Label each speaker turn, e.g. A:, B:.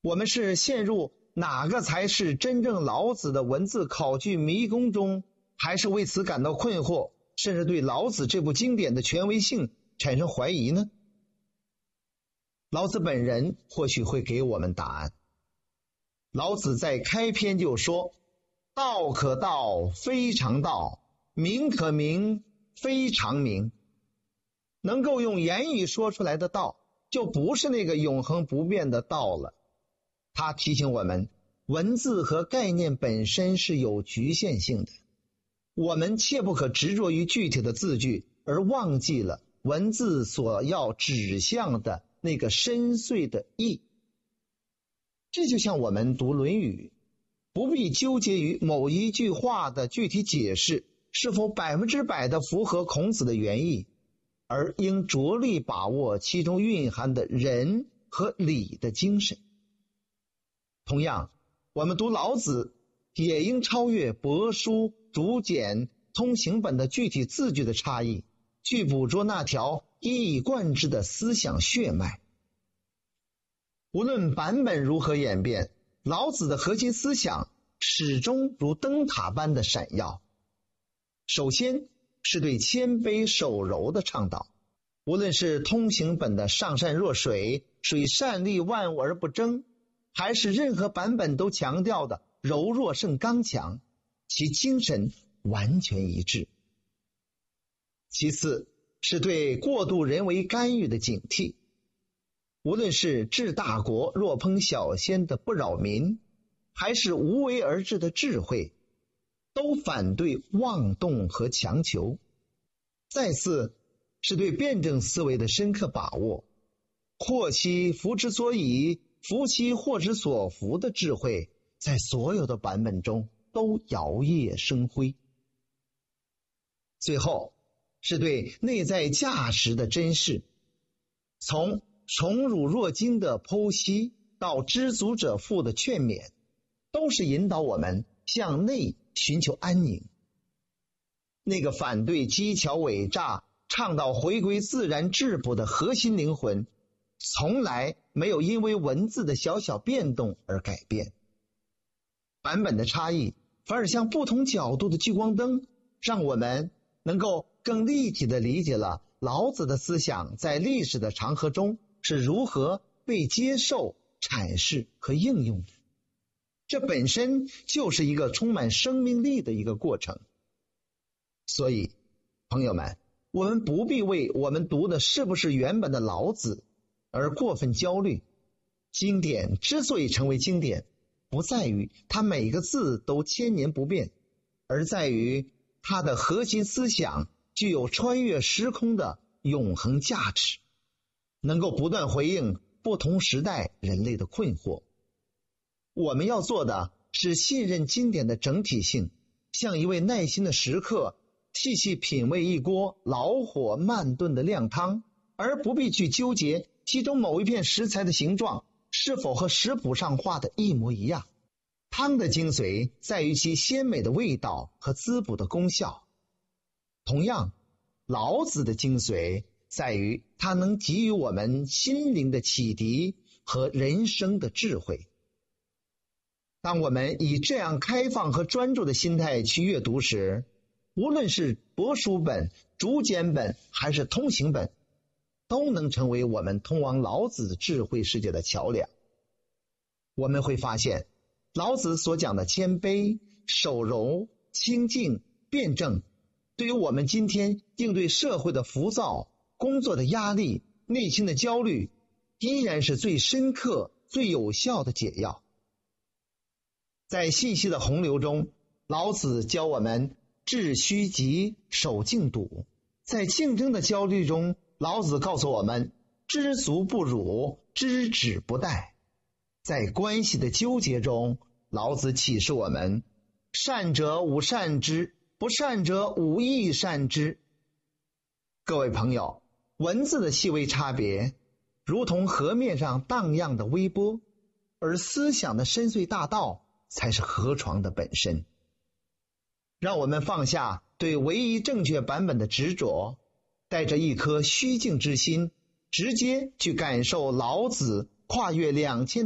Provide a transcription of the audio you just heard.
A: 我们是陷入哪个才是真正老子的文字考据迷宫中，还是为此感到困惑，甚至对老子这部经典的权威性产生怀疑呢？老子本人或许会给我们答案。老子在开篇就说：道可道，非常道；名可名，非常名。能够用言语说出来的道，就不是那个永恒不变的道了。他提醒我们，文字和概念本身是有局限性的，我们切不可执着于具体的字句，而忘记了文字所要指向的那个深邃的意。这就像我们读《论语》，不必纠结于某一句话的具体解释是否100%的符合孔子的原意，而应着力把握其中蕴含的仁和礼的精神。同样，我们读老子也应超越帛书、竹简、通行本的具体字句的差异，去捕捉那条一以贯之的思想血脉。无论版本如何演变，老子的核心思想始终如灯塔般的闪耀。首先是对谦卑守柔的倡导，无论是通行本的上善若水，水善利万物而不争，还是任何版本都强调的柔弱胜刚强，其精神完全一致。其次是对过度人为干预的警惕，无论是治大国若烹小鲜的不扰民，还是无为而治的智慧，都反对妄动和强求。再次是对辩证思维的深刻把握，祸其福之所以，福其祸之所伏的智慧，在所有的版本中都摇曳生辉。最后是对内在价值的珍视，从宠辱若惊的剖析到知足者富的劝勉，都是引导我们向内寻求安宁。那个反对机巧伪诈、倡导回归自然质朴的核心灵魂，从来没有因为文字的小小变动而改变。版本的差异反而像不同角度的聚光灯，让我们能够更立体地理解了老子的思想在历史的长河中是如何被接受、阐释和应用的。这本身就是一个充满生命力的一个过程。所以朋友们，我们不必为我们读的是不是原本的老子而过分焦虑。经典之所以成为经典，不在于它每个字都千年不变，而在于它的核心思想具有穿越时空的永恒价值，能够不断回应不同时代人类的困惑。我们要做的是信任经典的整体性，像一位耐心的食客，细细品味一锅老火慢炖的靓汤，而不必去纠结其中某一片食材的形状是否和食谱上画的一模一样。汤的精髓在于其鲜美的味道和滋补的功效。同样，老子的精髓在于它能给予我们心灵的启迪和人生的智慧。当我们以这样开放和专注的心态去阅读时，无论是帛书本、竹简本还是通行本，都能成为我们通往老子智慧世界的桥梁。我们会发现，老子所讲的谦卑、守柔、清静、辩证，对于我们今天应对社会的浮躁、工作的压力、内心的焦虑，依然是最深刻、最有效的解药。在信息的洪流中，老子教我们致虚极，守静笃。在竞争的焦虑中，老子告诉我们知足不辱，知止不殆。在关系的纠结中，老子启示我们善者吾善之，不善者吾亦善之。各位朋友，文字的细微差别如同河面上荡漾的微波，而思想的深邃大道才是河床的本身。让我们放下对唯一正确版本的执着，带着一颗虚静之心，直接去感受老子跨越2000